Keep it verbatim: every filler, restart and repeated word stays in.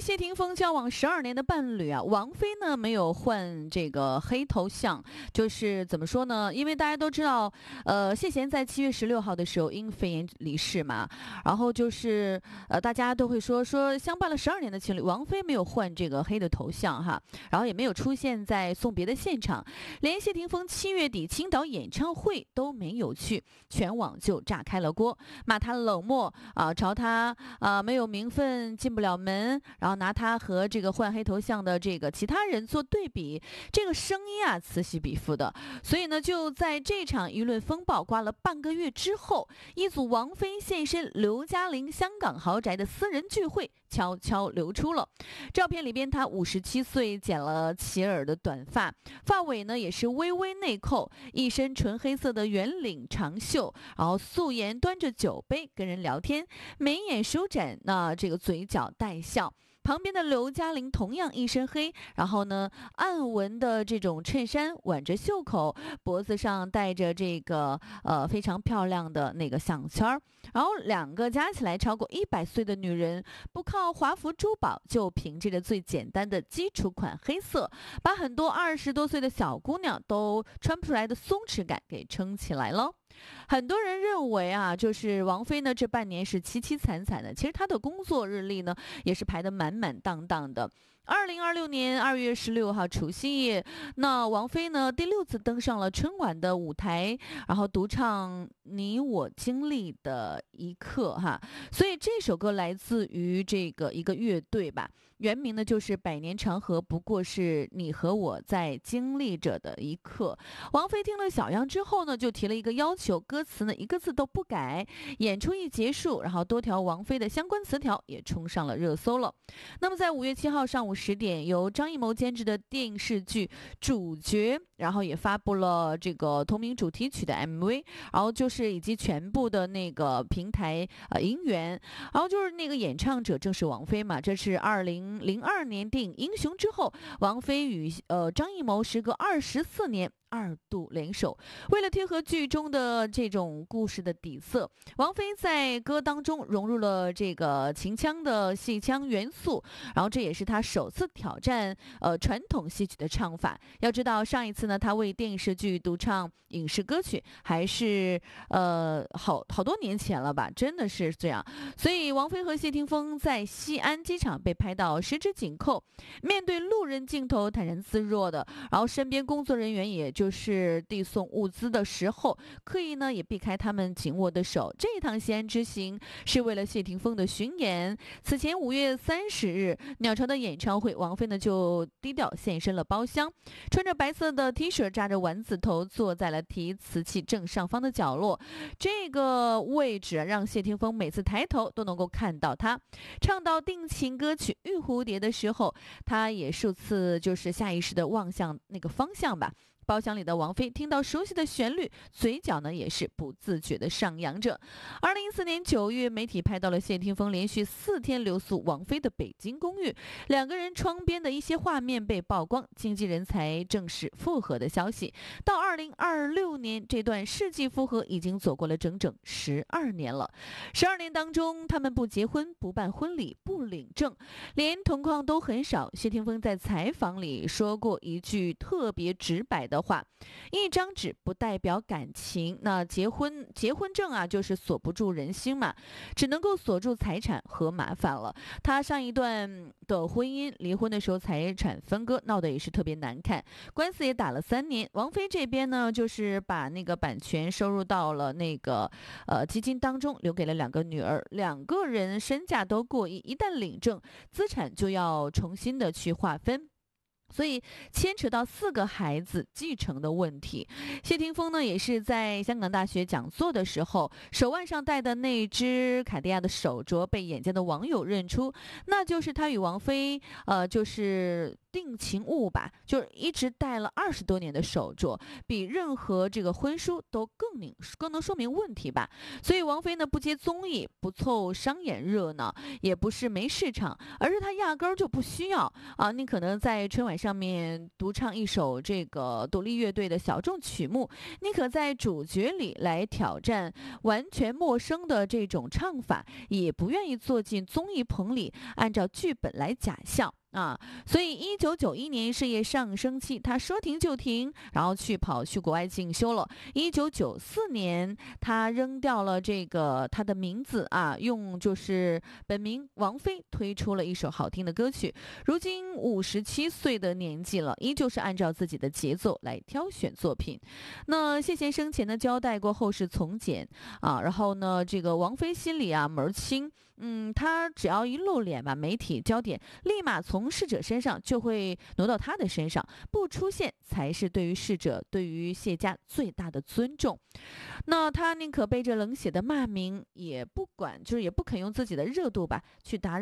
谢霆锋交往十二年的伴侣啊，王菲呢没有换这个黑头像，就是怎么说呢？因为大家都知道，呃，谢贤在七月十六号的时候因肺炎离世嘛，然后就是呃，大家都会说说相伴了十二年的情侣，王菲没有换这个黑的头像哈，然后也没有出现在送别的现场，连谢霆锋七月底青岛演唱会都没有去，全网就炸开了锅，骂他冷漠啊、呃，朝他啊、呃、没有名分进不了门。然后拿他和这个换黑头像的这个其他人做对比，这个声音啊此起彼伏的。所以呢，就在这场舆论风暴刮了半个月之后，一组王菲现身刘嘉玲香港豪宅的私人聚会悄悄流出了。照片里边，她五十七岁，剪了齐耳的短发，发尾呢也是微微内扣，一身纯黑色的圆领长袖，然后素颜端着酒杯跟人聊天，眉眼舒展，那这个嘴角带笑。旁边的刘嘉玲同样一身黑，然后呢，暗纹的这种衬衫挽着袖口，脖子上戴着这个呃非常漂亮的那个项圈儿，然后两个加起来超过一百岁的女人，不靠华服珠宝，就凭借着最简单的基础款黑色，把很多二十多岁的小姑娘都穿不出来的松弛感给撑起来了。很多人认为啊，就是王菲呢这半年是凄凄惨惨的，其实她的工作日历呢也是排得满满当当的。二零二六年二月十六号除夕夜，那王菲呢第六次登上了春晚的舞台，然后独唱《你我经历的一刻》哈，所以这首歌来自于这个一个乐队吧，原名呢就是《百年长河不过是你和我在经历着的一刻》。王菲听了小样之后呢，就提了一个要求，歌词呢一个字都不改。演出一结束，然后多条王菲的相关词条也冲上了热搜了。那么在五月七号上午十点，由张艺谋监制的电视剧《主角》，然后也发布了这个同名主题曲的 M V， 然后就是以及全部的那个平台呃音源，然后就是那个演唱者正是王菲嘛。这是二零零二年电影《英雄》之后，王菲与呃张艺谋时隔二十四年二度联手。为了贴合剧中的这种故事的底色，王菲在歌当中融入了这个秦腔的戏腔元素，然后这也是她首次挑战呃传统戏曲的唱法。要知道上一次呢，她为电视剧独唱影视歌曲还是呃好好多年前了吧，真的是这样。所以王菲和谢霆锋在西安机场被拍到十指紧扣，面对路人镜头坦然自若的，然后身边工作人员也就是递送物资的时候，刻意呢也避开他们紧握的手。这一趟西安之行是为了谢霆锋的巡演。此前五月三十日鸟巢的演唱会，王菲呢就低调现身了包厢，穿着白色的 T 恤，扎着丸子头，坐在了提瓷器正上方的角落。这个位置让谢霆锋每次抬头都能够看到他。唱到定情歌曲《玉蝴蝶》的时候，他也数次就是下意识的望向那个方向吧。包厢里的王菲听到熟悉的旋律，嘴角呢也是不自觉的上扬着。二零一四年九月，媒体拍到了谢霆锋连续四天留宿王菲的北京公寓，两个人窗边的一些画面被曝光，经纪人才证实复合的消息。到二零二六年，这段世纪复合已经走过了整整十二年了。十二年当中，他们不结婚，不办婚礼，不领证，连同框都很少。谢霆锋在采访里说过一句特别直白的的话，一张纸不代表感情，那结婚结婚证啊就是锁不住人心嘛，只能够锁住财产和麻烦了。他上一段的婚姻离婚的时候财产分割闹得也是特别难看，官司也打了三年。王菲这边呢就是把那个版权收入到了那个呃基金当中，留给了两个女儿，两个人身价都过亿，一旦领证资产就要重新的去划分，所以牵扯到四个孩子继承的问题。谢霆锋呢也是在香港大学讲座的时候，手腕上戴的那只卡地亚的手镯被眼尖的网友认出，那就是他与王菲呃就是定情物吧，就是一直戴了二十多年的手镯，比任何这个婚书都更能更能说明问题吧。所以王菲呢不接综艺，不凑商演热闹，也不是没市场，而是她压根儿就不需要啊。你可能在春晚上面独唱一首这个独立乐队的小众曲目，你可在主角里来挑战完全陌生的这种唱法，也不愿意坐进综艺棚里按照剧本来假笑啊。所以一九九一年事业上升期，他说停就停，然后去跑去国外进修了。一九九四年，他扔掉了这个他的名字啊，用就是本名王菲，推出了一首好听的歌曲。如今五十七岁的年纪了，依旧是按照自己的节奏来挑选作品。那谢贤生前呢交代过后事从简啊，然后呢这个王菲心里啊门儿清。嗯，他只要一露脸吧，媒体焦点立马从逝者身上就会挪到他的身上，不出现才是对于逝者、对于谢家最大的尊重。那他宁可背着冷血的骂名，也不管，就是也不肯用自己的热度吧去打扰